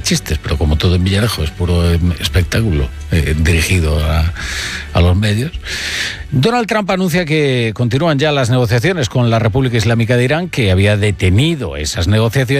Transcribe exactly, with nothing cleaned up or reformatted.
chistes, pero como todo en Villarejo es puro espectáculo eh, dirigido a, a los medios. Donald Trump anuncia que continúan ya las negociaciones con la República Islámica de Irán, que había detenido esas negociaciones